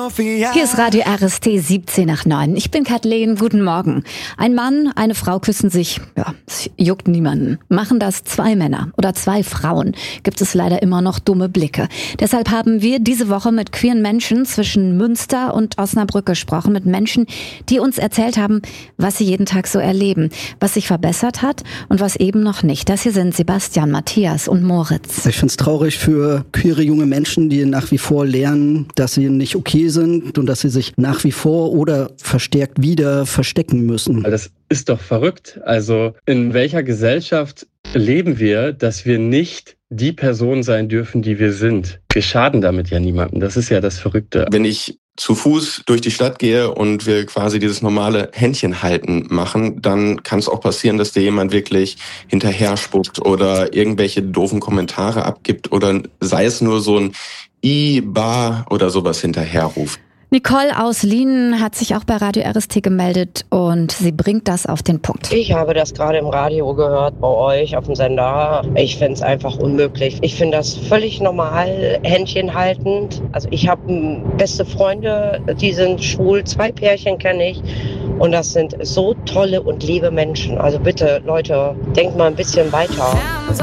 Hier ist Radio RST 17 nach 9. Ich bin Kathleen, guten Morgen. Ein Mann, eine Frau küssen sich, ja, es juckt niemanden. Machen das 2 Männer oder 2 Frauen, gibt es leider immer noch dumme Blicke. Deshalb haben wir diese Woche mit queeren Menschen zwischen Münster und Osnabrück gesprochen, mit Menschen, die uns erzählt haben, was sie jeden Tag so erleben, was sich verbessert hat und was eben noch nicht. Das hier sind Sebastian, Matthias und Moritz. Ich finde es traurig für queere junge Menschen, die nach wie vor lernen, dass sie nicht okay sind und dass sie sich nach wie vor oder verstärkt wieder verstecken müssen. Das ist doch verrückt. Also in welcher Gesellschaft leben wir, dass wir nicht die Person sein dürfen, die wir sind? Wir schaden damit ja niemandem. Das ist ja das Verrückte. Wenn ich zu Fuß durch die Stadt gehe und wir quasi dieses normale Händchen halten machen, dann kann es auch passieren, dass dir jemand wirklich hinterher spuckt oder irgendwelche doofen Kommentare abgibt oder sei es nur so ein I-Bar oder sowas hinterher ruft. Nicole aus Lienen hat sich auch bei Radio RST gemeldet und sie bringt das auf den Punkt. Ich habe das gerade im Radio gehört, bei euch auf dem Sender. Ich finde es einfach unmöglich. Ich finde das völlig normal, Händchen haltend. Also ich habe beste Freunde, die sind schwul, 2 Pärchen kenne ich. Und das sind so tolle und liebe Menschen. Also bitte, Leute, denkt mal ein bisschen weiter.